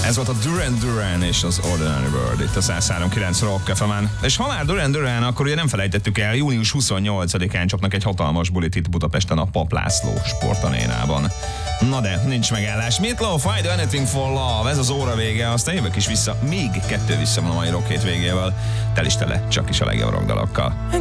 Ez volt a Duran Duran és az Ordinary World itt a 103.9 Rock FM-en. És ha már Duran Duran, akkor ugye nem felejtettük el, június 28-án csapnak egy hatalmas bulit itt Budapesten a Pap László sportarénában. Na de, nincs megállás. Meatloaf, I Do Anything for Love, ez az óra vége, aztán jövök is vissza, még 2 vissza van a mai Rock Hét végével. Tel is tele, csak is a legjobb rockdalokkal.